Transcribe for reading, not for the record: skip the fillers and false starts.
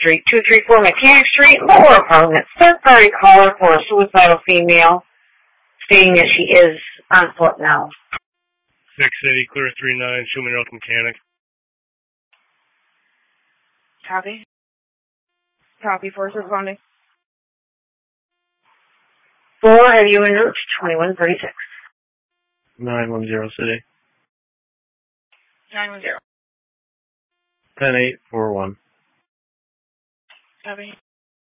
Street, 234 Mechanic Street, lower apartment. Third-party caller for a suicidal female, stating that she is on foot now. Vic City, clear 39, Schumann Elk Mechanic. Copy. Copy, force responding. 4, have you en route to 2136. 910 City. 910. 10841. Copy.